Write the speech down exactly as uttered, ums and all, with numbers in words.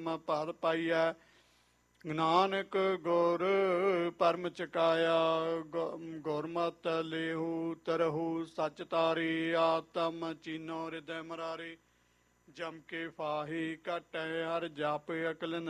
ਕਰਮ ਭਰ ਪਾਈਐ। ਨਾਨਕ ਗੁਰ ਪਰਮ ਚਕਾਇਆ, ਗੁਰਮਤਿ ਲੇਹੂ ਤਰਹੂ ਸਚ ਤਾਰੀ। ਆਤਮ ਚੀਨੋ ਹਿਰਦੈ ਮਰਾਰੀ, ਜਮ ਕੇ ਫਾਹੀ ਘਟੈ ਹਰ ਜਪ ਅਕਲ